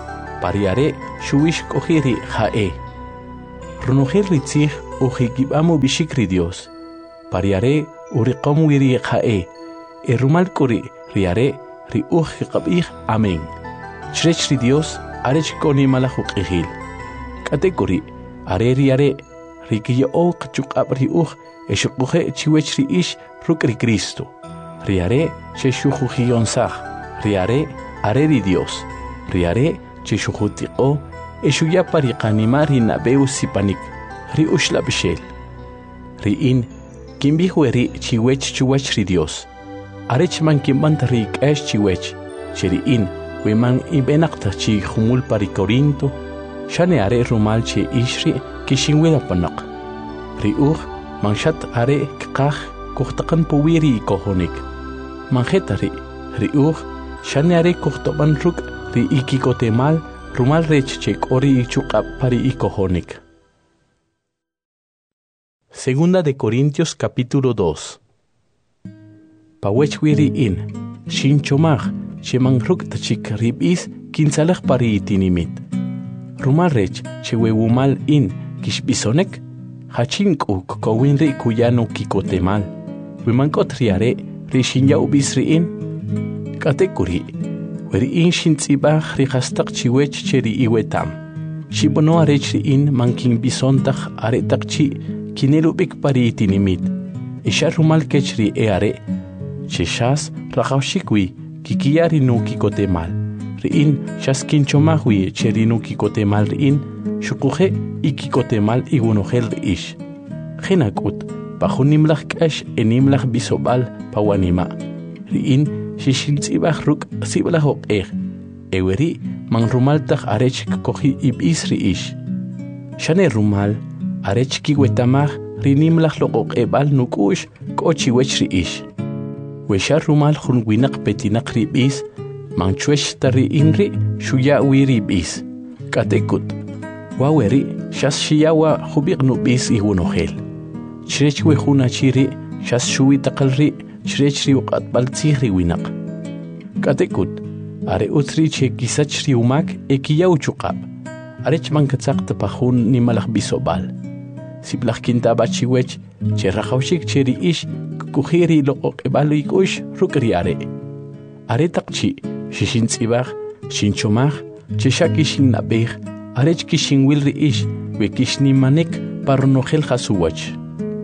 [SPEAKER 1] pariare shuish kohiri jae. Runojel ritzig ujikibamo bishikri Dios. Pariare uriqom wiri jae. Rumal kuri riare ri ujikabih amen. Chrechri Dios arech koni malajuk ihil. Kategori are riare rikiyo o kachukab ri eshukuhe chiwechri ish rukri Cristo. Riare cheshujujionsaj. Riare are ri Dios. Riare cheshujutiko eshuya pariqanimari nabeu sipanik. Ri ushla bishel. Riin kimbihueri chiwech chuwech ri Dios. Arech man kimbant ri kash chiwech. Cheriin weman ibenakta chi humul pari Corinto. Shane are rumal chi ishri kishinwela panak. Ri manshat are kqaj kuhtaqan puwiri kohonik. Manjetari ri shane are kuhtoban ruk ri ikikotemal rumal rech chek ori ichuqab pari ikohonik. Segunda de Corintios capítulo 2. Pawechwiri in shinchomaj sheman ruk tachik ribis kinsalaj pari itinimit. Rumal rech chewewumal in kishbisonek hachinku kowinri kuyano kikotemal. Wimankot riare rishinya ubisri in katekuri weri in shintzibaj rihastak chiwech cheri iwetam. Shibono arechri in mankin bisontaj aretakchi kinelubik pari itinimit. Isha rumal kechri eare cheshas rajawshikwi kikiyari no kikotemal. Riin shaskinchomahwi cheri no kikotemal riin shukuhe ikikotemal igunojel ish. Genakut pajunimlaj kash enimlaj bisobal pawanima. Riin shishintzibaj ruk siblaj oqej. Eweri man rumaltaj arech kohi ibisri ish. Shane rumal arech kiwetamaj rinimlaj loqoqebal nukush kochiwechri ish. Wesha rumal junwinak petinak ribis manchwesh tari inri shuya wiribis. Katekut waweri shas shiyawa hubik nubis igunojel. Chrechwe hunachiri shas shuwi takalri chrechri uqatbal tzihri winak. Katekut are utri che kisachri umak ekiyaw chuqab. Arech mankatzaq tapajun nimalaj bisobal. Siblaj kintaba chiwech che rajawshik cheri ish kukujiri loqoqebalo ikush rukriare. Are taqchi shishintzibaj shinchomaj che shakishin nabej arech kishinwilri ish we kishnimanek parnojel hasuwach.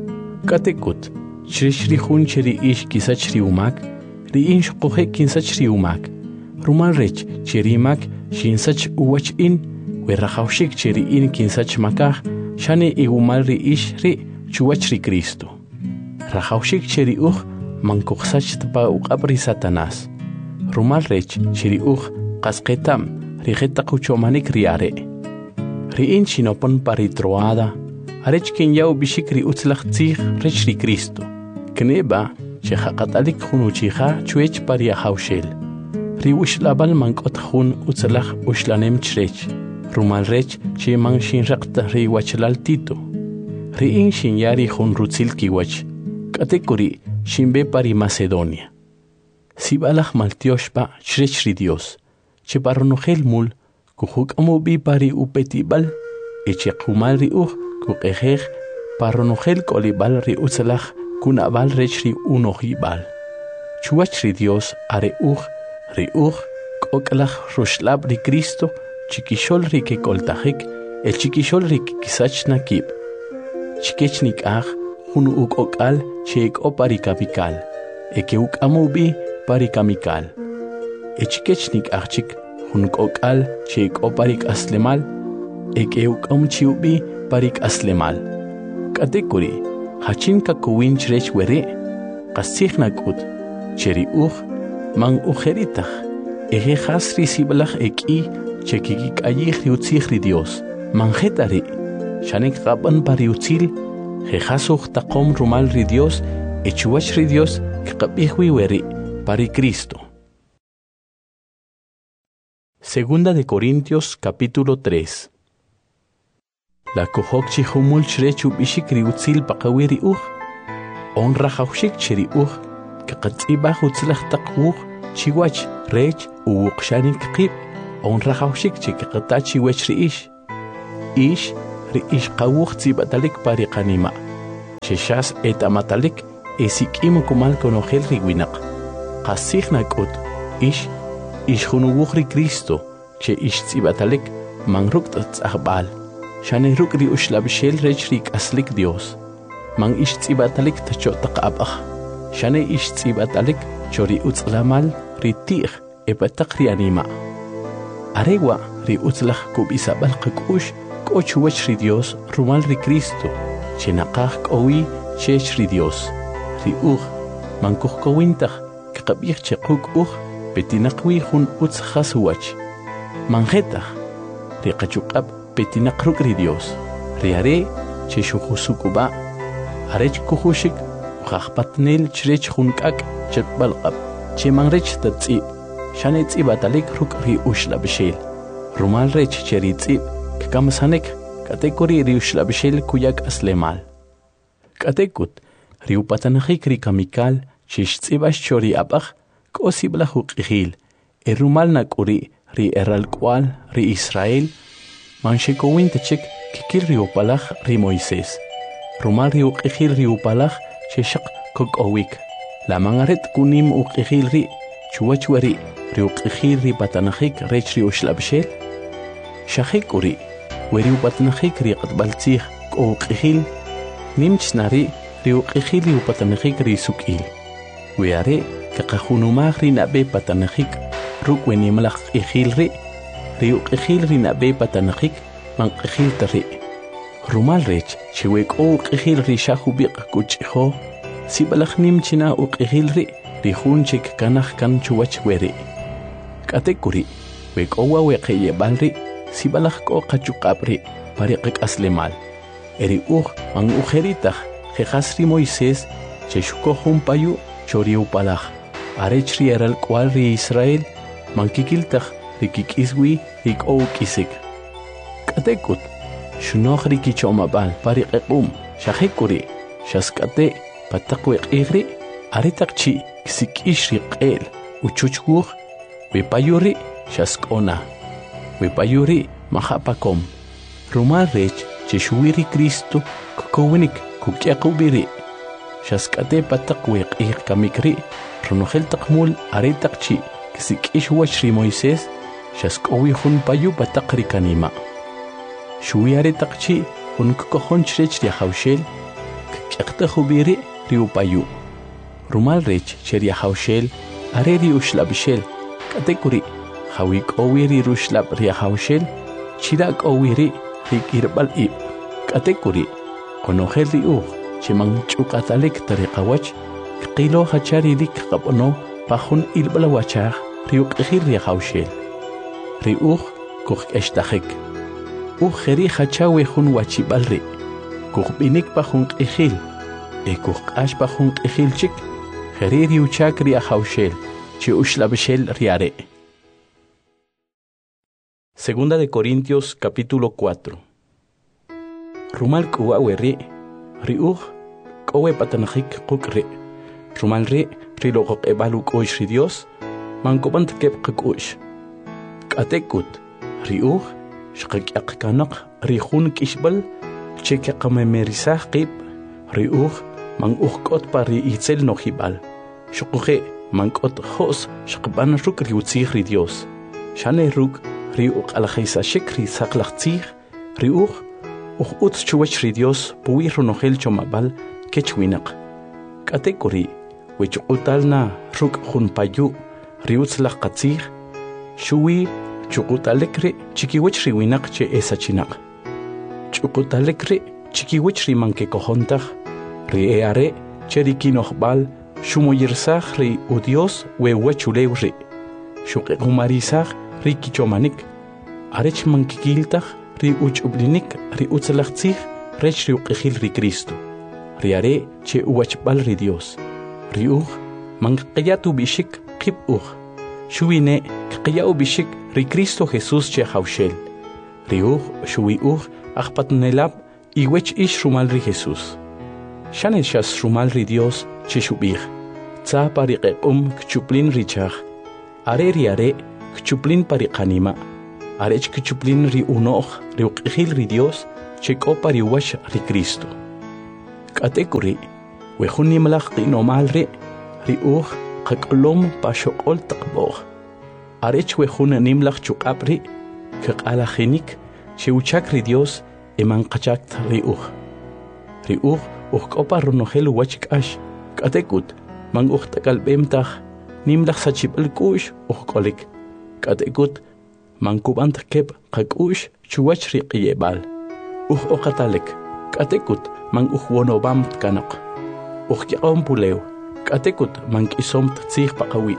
[SPEAKER 1] Katekut chreshri hun cheri ish kisachri umak ri insh qohe kinsachri umak. Rumal rech cheri mak shinsach uwach in we rajawshik cheri in kinsach makaj shane igumal ri ish ri chuwach ri Cristo. Rajawshik cheri mankuqsach tpa uqabri Satanás. Rumal rech cheri qasqetam rijeta quchomanik riare. Riin chinopon paritroada arech kinyaw bishikri utzlaj tzig rech ri Cristo. Kneba chehaqatalik junuchija chuech pariahawshel. Ri ushlabal mankot jun utzlaj ushlanem chrech. Rumal rech che man shinraqta ri wachlal tito. Riin shinyari jun rutzil kiwach. Katekuri shimbe pari Macedonia. Sibalaj maltioshpa chrech ri Dios. Che parnojel mul kujuk amubi pari upetibal eche kumal ri kukejej parnojel kolibal ri utzlaj kunabal rech ri unojibal. Chuach ri Dios are ri koklaj rushlab ri Cristo chikishol ri ke koltajik el chikishol ri kisach nakib. Chikechnik junu ukokal chek o pari kapikal. Eke amubi pari kamikal. Echikechnik chik junu kokal chek o parik aslemal. Eke chiubi parik aslemal. Katekuri hachin kakuwin chrech were qasihnak ut cheri man ujeritach. Eje hasri siblaj eki chekikik ayih riutzihri Dios. Manjetari shanek qaban pariutzil jejasuj taqom rumal ri Dios echuach ri Dios kqabihwi weri pari Cristo. Segunda de Corintios capítulo 3. La kohok chihumul chrechu bishikri utzil paqawiri honra jawshik cheri kaqatzibaj utzlaj taqwuj chiwach rech uwuqshanik qib on rajawshik chik qatachi wech ish qawuq tsibatalik pariqanima cheshas etamatalik esikimu kumal konogel riwinaq qasigna k'ut ish junuwuq ri Cristo che ish tsibatalik manruk tz'ajb'al shane ruk ri uxlab'xel rech ri k'aslik Dios man ish tsibatalik tacho taq'ab'aj shane ish tsibatalik chori utz'lamal ri ti'j epatak ri anima arewa ri utzlaj kub'isab'al qak'ux k'o chuwach ri Dios rumal ri Cristo che naqaj k'owi chech ri Dios ri uj man kujkowintaj kaqab'ij che quk' petinaqwi jun utz jasuwach manjetaj ri qachuq'ab petinaq ruk' ri Dios ri are che xujusukuba arech kujuxik qajpatnel chrech jun k'ak' cheb'alq'ab che manrech tatz'ib shane tz'ibatalik ruk' ri uxlab'xel rumal rech che ri tz'ib kkamsanek k'atekuri ri uxlab'xel kuyak aslemal k'atekut ri upatanajik ri kamikal che xtz'ibax chori ab'aj k'osib'la juq'ijil rumal nak'uri ri eralk'wal ri Israel man xekowintachik kikil ri upalaj ri Moisés rumal ri uq'ijil ri upalaj che xaq kok'owik la mangaret kunim uq'ijil ri chuwach wari ri uq'ijil ri patanajik rech ri uxlab'xel xajik uri weri upatanajik ri q'atb'al tzij k'o uq'ijil nimchnari ri uq'ijil ri upatanajik ri suk'il we are kaqajunumaj ri nab'e patanajik ruk' wenimlaj q'ijil ri uq'ijil ri nab'e patanajik man q'ijil ta ri rumal rech che we k'o uq'ijil ri xajub'iq kuch'ijo sib'alaj nimchina uq'ijil ri jun chik kanaj kan chuwach we ri k'atek uri we k'o wa weqe'yeb'al ri sib'alaj k'o qachuq'ab' ri pariqak'aslemal eri uj man ujeritaj jejas ri Moisés che xukoj jun payu chori upalaj arech ri eralk'wal ri Israel man kikiltaj ri kik'iswi ri k'o uk'isik k'atekut xunoj ri kich'omab'al pariq'eq'um xajik uri xask'ate' pataq weq'ij ri aretaq chi kisik'ix ri q'el uchuch wuj we payu ri xask'ona we payu ri majapakom rumal rech che xuwi ri Cristo kukowinik kuk'yaqub'i ri xask'ate pataq weq'ij kamik ri runojel taq mul aretaq chi kisik'ix wach ri Moisés xask'owi jun payu pataq ri kanima xuwi aretaq chi jun kukojon chrech ri ajawxel kik'yaqtaj ub'i ri upayu rumal rech che ri ajawxel are ri uxlab'xel k'atek uri jawi k'owi ri ruxlab' ri ajawxel chira k'owi ri k'irb'al ib' k'atek uri qonojel ri uj che man ch'uq'atalik ta ri qawach kqilo jachari ri kqab'no pa jun ilb'al wachaj ri uq'ijil ri ajawxel ri uj kujk'extajik uj jeri jachawi jun wachib'al ri kujb'inik pa jun q'ijil kujq'ax pa jun q'ijil chik jeri ri uchak ri ajawxel che uxlab'xel ri are. Segunda de Corintios capítulo 4. Rumal k'uwa we ri uj k'owe patanajik quk' ri rumal ri loqoq'eb'al uk'u'x ri Dios mankob'ant keb' qak'u'x k'atekut ri uj xqak'yaq kanaq ri jun k'ixb'al che kaqamemerisaj qib' ri uj man uj k'ot pa ri itzel nojib'al xuquje man k'ot jo's xaqb'an ruk' ri utzij ri Dios xane ruk' ri uq'alajaysaxik ri saqlaj tzij ri uj utz chuwach ri Dios puwi runojel chomab'al kech winaq k'atek uri we chuq'utalna ruk' jun payu ri utzlaj qatzij xuwi chuq'utalek ri chikiwach ri winaq che esachinaq chuq'utalek ri chikiwach ri man kekojontaj ri are che ri kinojb'al xumoyirsaj ri u Dios we wachulew ri xuq'equmarisaj ri kichomanik arech man kikiltaj ri uch'ub'linik ri utzlaj tzij rech ri uq'ijil ri Cristo ri are che uwachb'al ri Dios ri uj man q'eyat ub'ixik qib' uj xuwine q'eya ub'ixik ri Cristo Jesús che ajawxel ri uj xuwi uj ajpatnelab' iwech ix rumal ri Jesús xane xas rumal ri Dios che xub'ij tza pa ri q'eq'um kchup'lin ri chaj are ri are kchuplin pari qanima arech kchuplin ri unoq ri uq'ijil ri Dios chek'o pari wash ri Cristo k'atekuri wejun nimlaj qinomal ri uj qak'lom pa xoq'ol taqb'oj arech wejun nimlaj chuq'ab ri kaq'alajinik xewchak ri Dios eman qachakt ri uj k'o pa runojel wach k'ax k'atekut man uj t'akalb'em taj nimlaj sachib'al k'u'x uj k'olik k'atekut man kub'ant keb qak'u'x chuwach ri q'iyeb'al uj oqatalek k'atekut man uj wonobam tkanoq uj yaq'om pulew k'atekut man k'isom tzij paqawi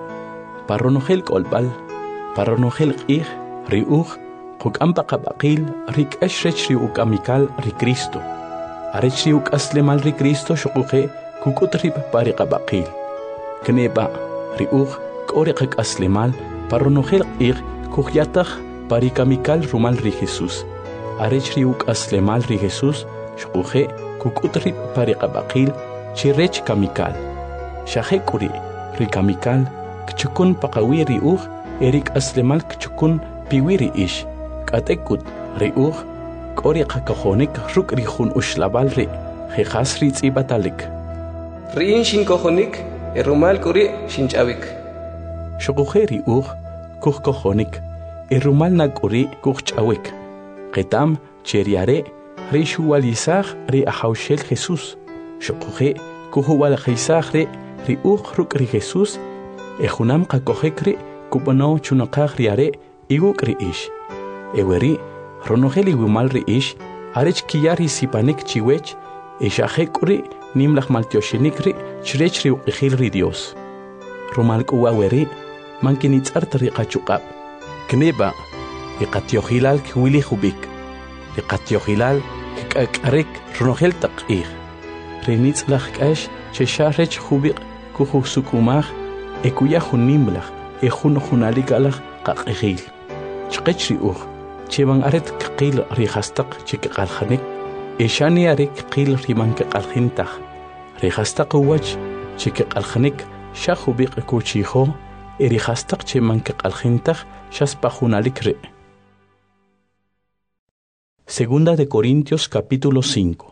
[SPEAKER 1] pa runojel k'olb'al pa runojel q'ij ri uj quk'am paqab'aqil ri k'ax rech ri uk'amikal ri Cristo arech ri uk'aslemal ri Cristo xuquje kuk'ut rib pa ri qab'aqil kneba ri uj k'o ri qak'aslemal pa runojel q'ij kujyataj pa ri kamikal rumal ri Jesús arech ri uk'aslemal ri Jesús xuquje kuk'ut rib pa ri qab'aqil chi rech kamikal xajek'uri ri kamikal kchukun paqawi ri uj ri k'aslemal kchukun piwi ri ix k'atekut ri uj k'o ri qakojonik ruk' ri jun uxlab'al ri jejas ri tz'ib'atalik
[SPEAKER 2] ri'in xinkojonik rumal k'uri xinch'awik
[SPEAKER 1] xuquje ri uj kujkojonik rumal nak'uri kujch'awik qetam che ri are' ri xuwalisaj ri ajawxel Jesús xuquje kujuwalajisaj ri uj ruk' ri Jesús junam qakojek ri kub'onow chunaqaj ri are' iwuk' ri ix eweri runojel iwimal ri ix arech kiyar ri sipanik chiwech xajek'uri nimlaj maltioxinik ri chirech ri uq'ijil ri Dios rumal k'uwaweri man kinitz'art ri qachuq'ab' kneba ri qatyoqilal kwili jub'ik ri qatyoqilal k'ak'arek runojel taq q'ij ri nitz'laj k'ax che xa rech jub'iq kujusuk'umaj kuya jun nimlaj jun junalik alaj qaq'ijil chqech ri uj cheban aret kqil ri jastaq chi kqaljanik xani are kqil ri man kqaljintaj ri jastaq wach chi kqaljanik xa jub'iq kuchijo ri jastaq che man kqaljintaj xaspa junalik ri Segunda de Corintios capítulo 5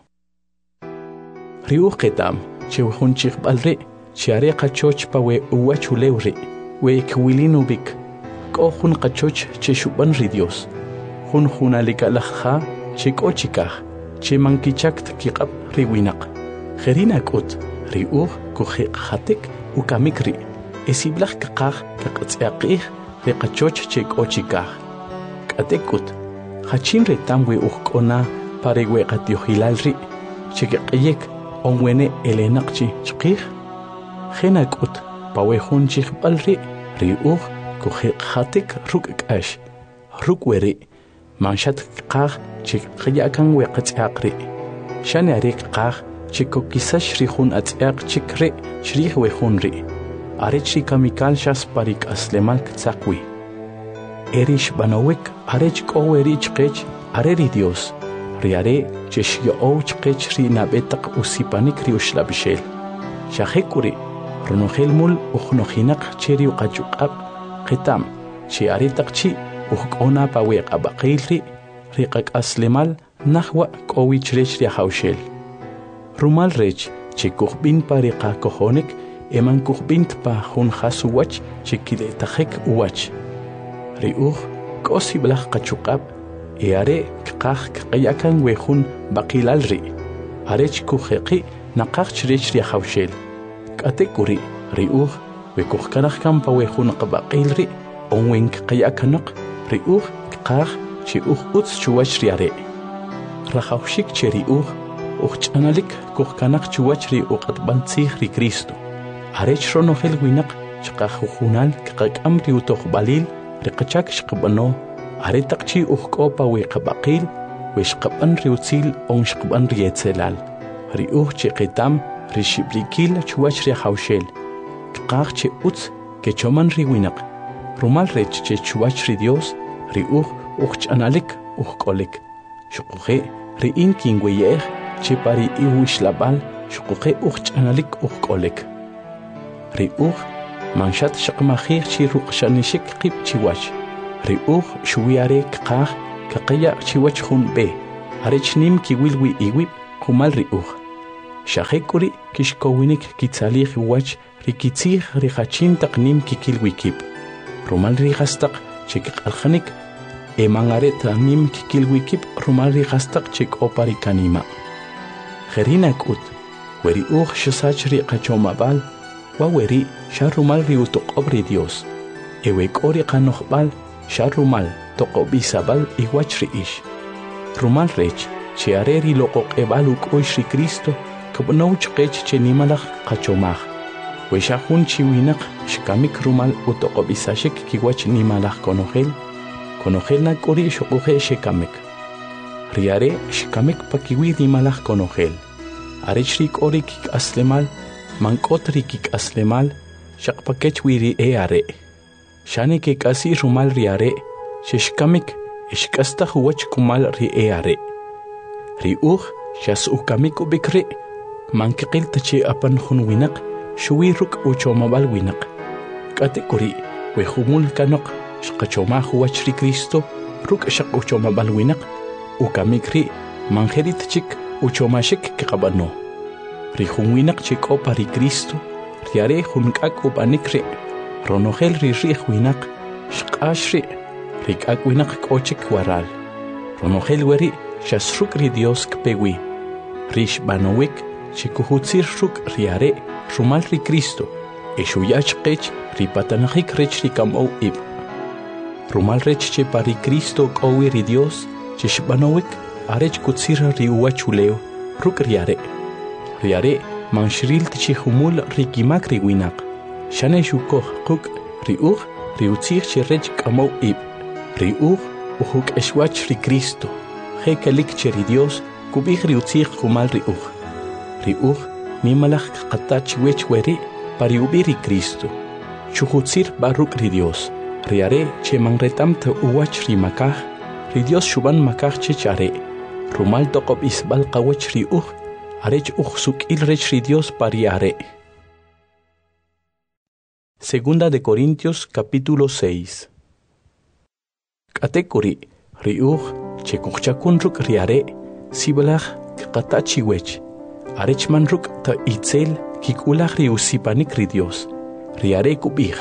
[SPEAKER 1] ri uj qetam che jun chiqb'al ri chi are qachoch pa we uwachulew ri we kwilin ubik k'o jun qachoch che xub'an ri Dios jun junalik alajja che k'o chikaj che man kichakt kiq'ab ri winaq jerin ak'ut ri uj kujeqjatik ukamik ri esiblaj kaqaj kaq'tz'aq'ij ri qachoch che k'o chikaj k'atekut jachin retam we uj k'ona pa ri we qatyoqilal ri che q'eyek onwene elenaq chi chqij jen ak'ut pa we jun chijb'al ri uj kujeqjatik ruk' k'ax ruk' we ri manxat kqaj che qyakan we qatz'aq ri xani are kqaj che kokisax ri jun atz'aq chik ri chrij we jun ri arech ri kamikal xas pa ri k'aslemal ktzaq wi eri xb'anowik arech k'o we ri chqech are ri Dios ri are che xyo'ow chqech ri nab'etaq usipanik ri uxlab'ixel xajek'uri runojel mul uj nojinaq che ri uqachuq'ab' qetam chi are taq chi uj k'ona pa we qab'aqil ri qak'aslemal najwa k'o wi chirech ri ajawxel rumal rech che kujb'in pa ri qakojonik eman kujb'int pa jun jas uwach che kile'tajek uwach ri uj k'o siblaj qachuq'ab' are kqaj kqyakan we jun b'aqilal ri arech kujeqi naqaj chirech ri ajawxel k'atek'uri ri uj we kujkanaj kan pa we jun qab'aqil ri onwen kqyakanoq ri uj kqaj chi uj utz chuwach ri are rajawxik che ri uj ch'analik kujkanaq chuwach ri uq'atb'al tzij ri Cristo arech ronojel winaq chqaj ujunal kqak'am ri utojb'alil ri qachak xqb'ano are taq chi uj k'o pa we qab'aqil we xqab'an ri utzil on xqb'an ri etzelal ri uj che qetam ri xib'rikil chuwach ri ajawxel kqaj che utz ke choman ri winaq rumal rech che chuwach ri Dios ri uj ch'analik uj k'olik xuquje ri in kinweyej che pa ri iwixlab'al xuquje uj ch'analik uj k'olik ri uj manshat shaqmahir chi ruqshanishik qib chiwach riuj shuwiare qaq kaqaya chiwach hun be arechnim kiwilwi iwib kumal riuj shaqekuri kishkowinik kitsalih wach rikitzih rihachin taqnim kikilwikib rumal rihastaq chikqalkhanik emangareta nim kikilwikib rumal rihastaq chik oparikanima Gerinak ut weri uj shasach ri qachomabal wa weri sharumal ri utoqobri Dios ewek ori qanoqbal sharumal toqobisabal iwach ri ish rumal rech chiareri loqoqebal uqoish ri Cristo kabnouch qech chenimalaq qachomaj weshahun chiwinaq shkamik rumal utoqobisashik kiwach nimalaq konojel nak ori shoquje shekamek riare shkamik pakiwi nimalaq konojel arechrik ori kik aslemal mankotri kik aslemal shaqpakech wiri are shani ke kasi rumal riare shishkamik ishkasta huwach kumal ri are ri shas ukamik ubikri mankqil tachi apan hun winaq shuwiruk uchomabal winaq katekuri wehumul kanok shqachoma huwach ri Cristo ruk shaq uchomabal winaq ukamikri manjerit chik uchomashik kaqabano ri hun winaq chik opari Cristo riare hunkak upanikri ronogel ri winaq shqashri rikak winaq kochik waral ronogel weri shasruk ri Dios kpewi rish banowik chikuhutzir ruk riare rumal ri Cristo eshuyach qech ri patanajik rech ri kamo ib rumal rech che pari Cristo kowi ri Dios chishbanowik arech kutzir ri uachuleo ruk riare manshril tchi humul ri kimak ri winaq shane shukoh quk ri utzir che rech kamo ib ri uhuk eshwach ri Cristo hekelik che ri Dios kubih ri utzir kumal ri nimalaq qatach wech weri pari ubiri Cristo chuhutzir baruk ri Dios riare che manretam ta uwach ri makaj ri Dios shuban makaj che chare rumal toqob isbal qawach ri arech sukil rech ri Dios pari are. Segunda de Corintios capítulo 6. Katekuri ri che kuchakun ruk riare sibalaj qatachi wech arech man ruk ta itzel kikulaj ri usipanik ri Dios riare kubih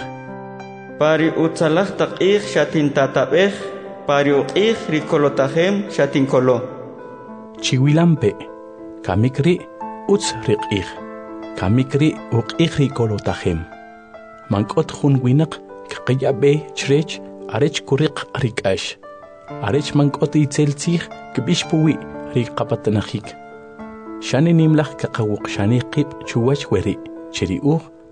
[SPEAKER 3] pari utzalaj taqih shatin tatabej pari uqih ri kolotajem shatin kolo
[SPEAKER 1] chiwilampe kamikri utz riqih kamikri uqih ri kolotajem mankot hun winaq qiyabe chrech arech kuriq rikash arech mankot itzel tzih kbishpuwi ri qapatanajik shani nimlaj kaqawuq shani qib chuwach weri chiri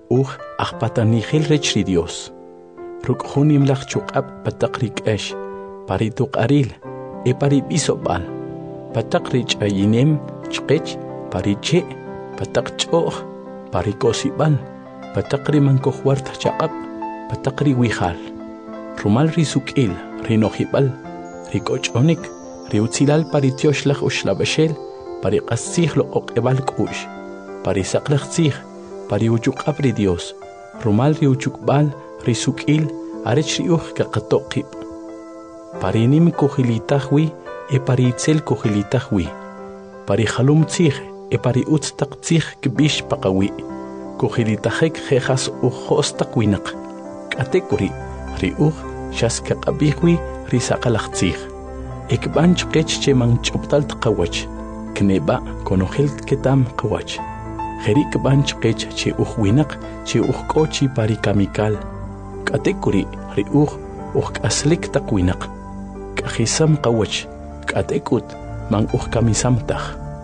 [SPEAKER 1] ajpatanijil rech ri Dios ruk hun nimlaj chuqab pataqrik ash pari tuqaril pari bisobal pataqri chayinem chqech pari che pataq ch'oj pari kosibal pataqri mankohwarta chaqab pataqri wijal rumal ri suk'il ri nojibal ri koch'onik ri utzilal pari tioxlaj uxlabashel pari qastzij loqoq'ebal k'u'x pari saqlaj tzij pari uchuq'ab ri Dios rumal ri uchukbal ri suk'il arech ri kaqatoqib pari nim kujilitaj wi pari itzel kujilitaj wi pari jalum tzij pari utz taq tzij kbix paqawi kujilitajek jejas ujos taq winaq k'atekuri ri xas kaqabij wi ri saqalaj tzij ekb'an chqech che manch'ubtal tqawach kneba konojel ketam qawach jerik banch qech che winaq che kochi pari kamikal k'atekuri ri k'aslik taq winaq k'ajisam qawach k'atekut man kamisamtaj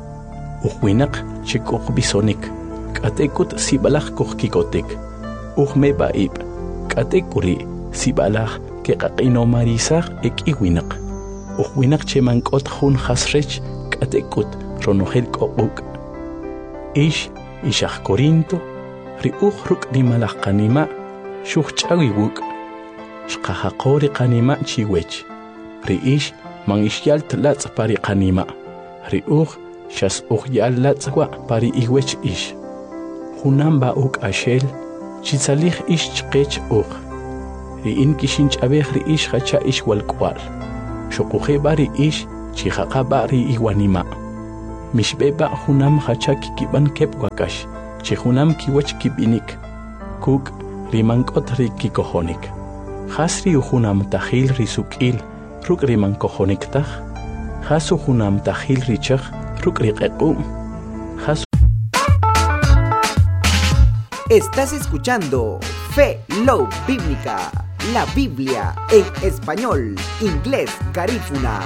[SPEAKER 1] winaq che bisonik k'atekut sibalaj kikotek meba'ib k'atekuri sibalaj keqaqinomarisaj winaq winaq che mank'ot jun jasrech k'atekut ronojel k'oq'uk ixaj Corinto ri ruk nimalaj qanima xuj ch'awi wuk xqajaqori qanima chiwech ri man ixyal tlatz pari qanima ri xas yal latzwa pari iwech junam ba'uk ashel chitzalij ish chqech uq. Ri'in kishin ch'abej ri ish hacha ish walkwal. Shokuje bari ish chihaka bari iwanima. Mishbeba hunam hacha kikiban kep wakash. Chihunam kiwach kibinik. Kuk rimankot ri kikohonik. Hasri uhunam tahil risukil. Ruk rimankohonik tah. Hasu hunam tahil richach. Ruk riqequm.
[SPEAKER 4] Estás escuchando Fe Love Bíblica, la Biblia en español, inglés, garífuna.